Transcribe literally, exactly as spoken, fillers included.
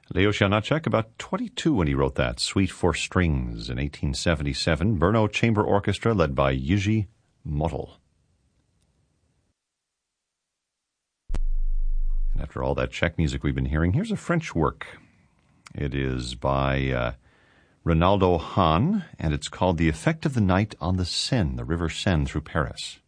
Leo Janáček, about twenty-two when he wrote that. Suite for Strings in eighteen seventy-seven. Brno Chamber Orchestra led by Jiří Motyl. And after all that Czech music we've been hearing, here's a French work. It is by uh, Ronaldo Hahn, and it's called The Effect of the Night on the Seine, the River Seine through Paris.